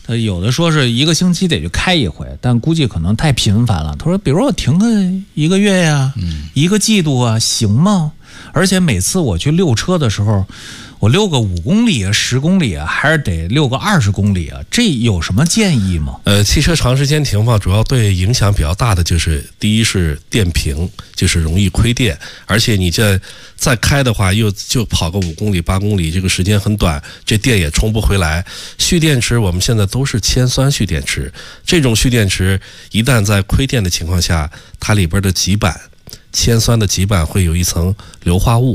有的说是1个星期得去开一回，但估计可能太频繁了。他说，比如我停个1个月呀，1个季度啊，行吗？而且每次我去溜车的时候，我溜个5公里啊、10公里啊，还是得溜个20公里啊，这有什么建议吗？ 汽车长时间停放，主要对影响比较大的就是，第一是电瓶，就是容易亏电，而且你这再开的话，又就跑个5公里、8公里，这个时间很短，这电也充不回来。蓄电池我们现在都是铅酸蓄电池，这种蓄电池一旦在亏电的情况下，它里边的极板，铅酸的极板会有一层硫化物。